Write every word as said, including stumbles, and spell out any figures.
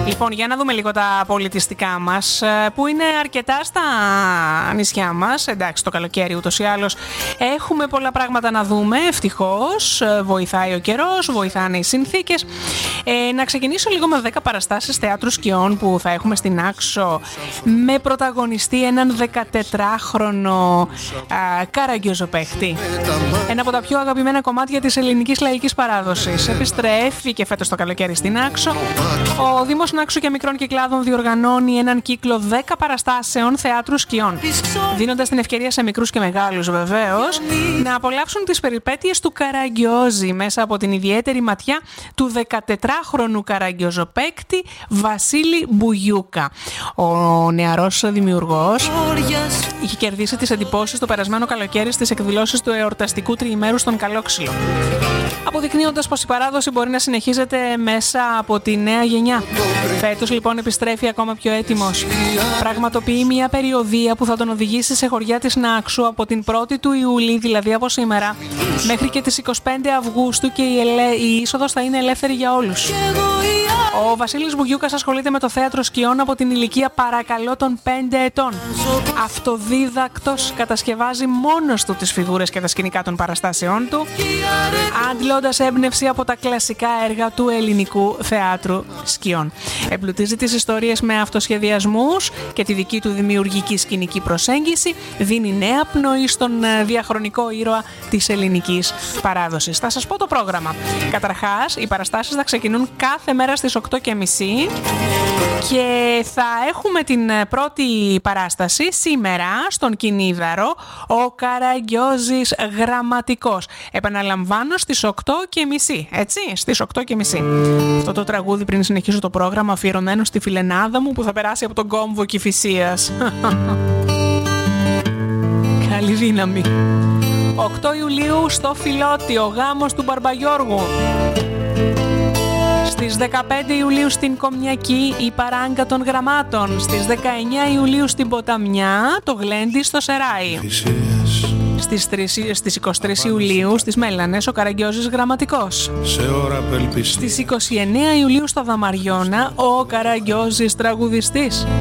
Λοιπόν, για να δούμε λίγο τα πολιτιστικά μας, που είναι αρκετά στα νησιά μας. Εντάξει, το καλοκαίρι ούτως ή άλλως έχουμε πολλά πράγματα να δούμε, ευτυχώς. Βοηθάει ο καιρός, βοηθάνε οι συνθήκες. Ε, να ξεκινήσω λίγο με δέκα παραστάσεις θεάτρου σκιών που θα έχουμε στην Άξο, με πρωταγωνιστή έναν δεκατετράχρονο α, καραγκιόζο παίχτη. Ένα από τα πιο αγαπημένα κομμάτια της ελληνικής λαϊκής παράδοσης. Επιστρέφει και φέτος το καλοκαίρι στην Άξο. Ο Δήμος Άξο και Μικρών Κυκλάδων διοργανώνει έναν κύκλο δέκα παραστάσεων θεάτρου σκιών, δίνοντας την ευκαιρία σε μικρούς και μεγάλους βεβαίως να απολαύσουν τις περιπέτειες του Καραγκιόζη μέσα από την ιδιαίτερη ματιά του δεκατετράχρονου καραγκιόζοπαίκτη Βασίλη Μπουγιούκα. Ο νεαρός δημιουργός είχε κερδίσει τις εντυπώσεις το περασμένο καλοκαίρι στις εκδηλώσεις του εορταστικού τριημέρου στον Καλόξυλο, αποδεικνύοντας πως η παράδοση μπορεί να συνεχίζεται μέσα από τη νέα γενιά. Φέτος λοιπόν επιστρέφει ακόμα πιο έτοιμος. Πραγματοποιεί μια περιοδεία που θα τον οδηγήσει σε χωριά της Νάξου από την πρώτη του Ιούλη, δηλαδή από σήμερα, μέχρι και τις εικοστή πέμπτη Αυγούστου, και η, ελε... η είσοδος θα είναι ελεύθερη για όλους. Ο Βασίλης Μπουγιούκας ασχολείται με το θέατρο σκιών από την ηλικία παρακαλώ των πέντε ετών. Αυτοδίδακτος κατασκευάζει μόνος του τις φιγούρες και τα σκηνικά των παραστάσεών του, αντλώντας έμπνευση από τα κλασικά έργα του ελληνικού θεάτρου σκιών. Εμπλουτίζει τις ιστορίες με αυτοσχεδιασμούς και τη δική του δημιουργική σκηνική προσέγγιση, δίνει νέα πνοή στον διαχρονικό ήρωα της ελληνικής παράδοσης. Θα σας πω το πρόγραμμα. Καταρχάς, οι παραστάσεις θα ξεκινούν κάθε μέρα στις οκτώ και μισή και θα έχουμε την πρώτη παράσταση σήμερα στον Κινίδαρο, ο Καραγκιόζης Γραμματικός. Επαναλαμβάνω, στις οκτώ και μισή, έτσι, στις οκτώ και μισή. Αυτό το τραγούδι, πριν συνεχίσω το πρόγραμμα, αφιερωμένο στη φιλενάδα μου που θα περάσει από τον κόμβο Κηφισίας. Καλή δύναμη. οκτώ Ιουλίου στο Φιλότιο, γάμος του Μπαρμπαγιώργου. Στις δεκαπέντε Ιουλίου στην Κομιακή η παράγκα των γραμμάτων. Στις δεκαεννέα Ιουλίου στην Ποταμιά το γλέντι στο Σεράι. Στις, τρεις, στις εικοστή τρίτη Ιουλίου στις Μέλανες ο Καραγκιόζης Γραμματικός. Στις είκοσι εννέα Ιουλίου στο Δαμαριώνα ο Καραγκιόζης Τραγουδιστής.